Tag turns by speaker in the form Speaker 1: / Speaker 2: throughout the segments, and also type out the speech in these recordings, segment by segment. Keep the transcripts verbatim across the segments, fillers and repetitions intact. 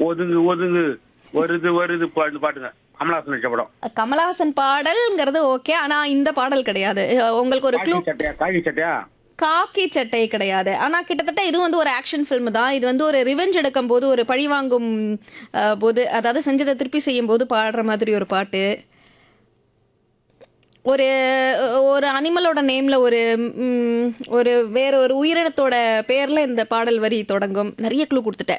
Speaker 1: ஒதுங்கு ஒதுங்கு வருது வருது பாட்டு பாட்டுங்க கமலஹாசன் நடிச்ச படம்.
Speaker 2: கமலஹாசன் பாடல்ங்கிறது ஓகே, ஆனா இந்த பாடல் கிடையாது. அஹ் உங்களுக்கு ஒரு க்ளூ.
Speaker 1: காக்கி சட்டையா காக்கி சட்டையா
Speaker 2: காக்கி சட்டை கிடையாது. ஆனா கிட்டத்தட்ட இது வந்து ஒரு ஆக்ஷன் ஃபிலிம் தான். இது வந்து ஒரு ரிவெஞ்ச் எடுக்கும் போது, ஒரு பழி வாங்கும் அஹ், போது, அதாவது செஞ்சதை திருப்பி செய்யும் போது பாடுற மாதிரி ஒரு பாட்டு. ஒரு ஒரு அனிமலோட நேம்ல ஒரு ம், ஒரு வேற ஒரு உயிரினத்தோட பேர்ல இந்த பாடல் வரி தொடங்கும். நிறைய க்ளூ கொடுத்துட்டேன்.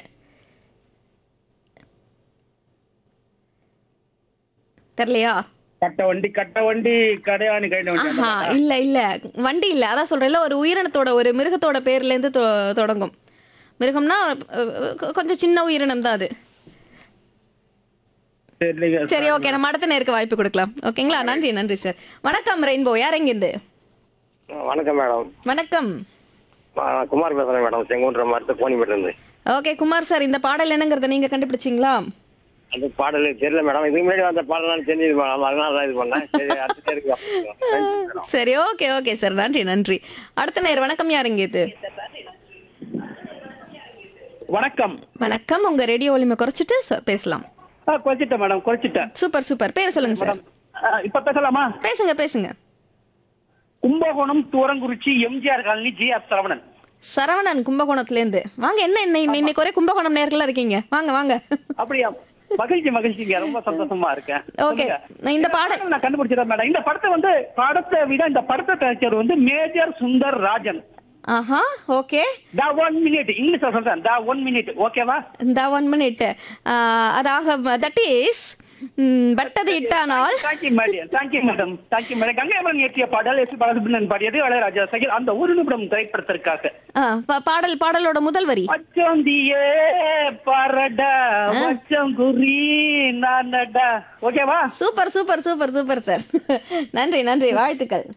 Speaker 2: தெரியலையா?
Speaker 1: கட்ட வண்டி கட்ட வண்டி கடையாணி கைண்ட வண்டி அந்த
Speaker 2: ஆஹா,
Speaker 1: பாட்டா?
Speaker 2: இல்ல இல்ல வண்டி இல்ல. அதான் சொல்றேன்ல, ஒரு உயிரினத்தோட ஒரு மிருகத்தோட பேர்ல இருந்து தொ- தொடங்கும். மிருகம்னா அஹ், கொ- கொஞ்சம் சின்ன உயிரினம் தான் அது.
Speaker 1: தெரியலைங்க.
Speaker 2: சரி, ஓகே, நம்ம அடுத்த நேருக்கு வாய்ப்பு கொடுக்கலாம். ஓகேங்களா? நன்றி நன்றி சார். வணக்கம் ரெயின்போ. யார் எங்கிருந்து?
Speaker 3: வணக்கம் மேடம்.
Speaker 2: வணக்கம்.
Speaker 3: நான் குமார் பேசுறேன் மேடம், செங்குன்ற மரத்து கோணிப்பேட்டில இருந்து.
Speaker 2: ஓகே குமார் சார், இந்த பாடல் என்னங்கறத நீங்க கண்டுபிடிச்சீங்களா?
Speaker 3: அந்த பாடல் தெரியல மேடம், இதுக்கு முன்னாடி அந்த பாடலாம் தெரிஞ்சது மேடம், அதனால தான் இது பண்ணேன். சரி, அடுத்த நேருக்கு அப்புறம் தேங்க்யூ மேடம்.
Speaker 2: சரி, ஓகே ஓகே சார், நன்றி நன்றி. அடுத்த நேர். வணக்கம், யார் எங்கிருந்து?
Speaker 1: வணக்கம்.
Speaker 2: வணக்கம். உங்க ரேடியோ வால்யூமை குறைச்சிட்டு ச- பேசலாம்.
Speaker 1: ஆ, குறைச்சிட்டேன் மேடம், குறைச்சிட்டேன்.
Speaker 2: Super super. பேர் சொல்லுங்க சார்.
Speaker 1: ஆ, இப்ப பேசலாமா?
Speaker 2: பேசுங்க பேசுங்க.
Speaker 1: Kumbakonam Thurangurichi MGR colony G R Saravanan.
Speaker 2: Saravanan கும்பகோணத்துல இருந்து. வாங்க. என்ன இன்னை- இன்னைக்கு ஒரே கும்பகோணம் நேர்களா இருக்கீங்க. வாங்க வாங்க.
Speaker 1: அப்படியா? மகிழ்ச்சி மகிழ்ச்சிங்க, ரொம்ப சந்தோஷமா இருக்கேன்.
Speaker 2: ஓகே,
Speaker 1: சொல்லுங்க.
Speaker 2: இந்த பாடல்
Speaker 1: நான் கண்டுபிடிச்சிட்டேன் மேடம். இந்த படத்தை வந்து படத்தை விட இந்த படத்தை தயாரிச்சவர் வந்து major Sundar Rajan.
Speaker 2: Aha, okay.
Speaker 1: The one minute இங்கிலீஷ்ல சொல்றேன். த ஒன் மினிட் ஓகேவா?
Speaker 2: இந்த ஒன் மினிட் அதாக தட் இஸ் பட்டது இட்டானால்.
Speaker 1: Thank you madam, thank you madam, thank you madam. Ganga Amaran இயற்றிய பாடல் எஸ் பாலசுப்ரமணியன் பாடியது, இளையராஜா சகில். அந்த ஒரு நிமிடம் திரைப்படத்திற்காக
Speaker 2: ஆ, பா- பாடல் பாடலோட முதல் வரி.
Speaker 1: வச்சந்தியே பரடா வச்சங்குரி நானடா. ஓகேவா?
Speaker 2: Super super super super sir. நன்றி நன்றி, வாழ்த்துக்கள்.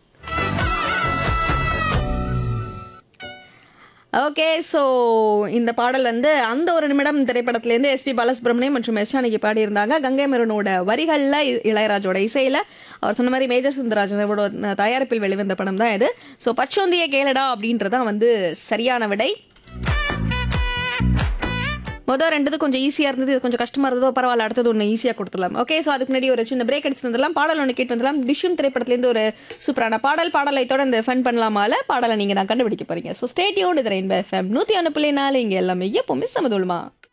Speaker 2: ஓகே, ஸோ இந்த பாடல் வந்து அந்த ஒரு நிமிடம் திரைப்படத்திலேருந்து எஸ்பி பாலசுப்ரமணியம் மற்றும் எஸ் ஜானகி பாடியிருந்தாங்க. கங்கை மரனோட வரிகளில் இளையராஜோட இசையில் அவர் சொன்ன மாதிரி மேஜர் சுந்தரராஜனோட தயாரிப்பில் வெளிவந்த படம் தான் இது. ஸோ பச்சோந்திய கேளடா அப்படின்றதான் வந்து சரியான விடை. மொதல் ரெண்டு கொஞ்சம் ஈஸியாக இருந்தது, இது கொஞ்சம் கஷ்டமாக இருந்ததோ பரவாயில்ல, அடுத்தது ஒன்று ஈஸியாக கொடுத்துடலாம். ஓகே, ஸோ அதுக்கு முன்னாடி ஒரு சின்ன பிரேக் அடிச்சு வந்துடலாம். பாடல் ஒன்று கேட்டு வந்துடலாம். டிஷ்யூம் திரைப்படத்துலேருந்து ஒரு சூப்பரான பாடல். பாடலை தொடர்ந்து ஃபன் பண்ணலாமால பாடலை நீங்கள் நான் கண்டுபிடிக்க போறீங்க. ஸோ ஸ்டேடியோடு இது ரெயின்போ எஃப்எம் நூற்றி ஒன்று புள்ளி நாலு. இங்கே எல்லாமே எப்பவுமே சமதுலமா.